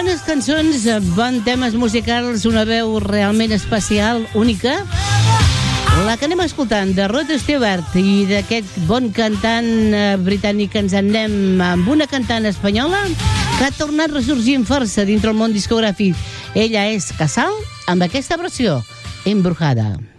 Bones cançons, bons temes musicals, una veu realment especial, única. La que anem escoltant de Rod Stewart i d'aquest bon cantant britànic que ens en anem amb una cantant espanyola que ha tornat ressorgint força dintre el món discogràfic. Ella és Casal amb aquesta versió, Embrujada.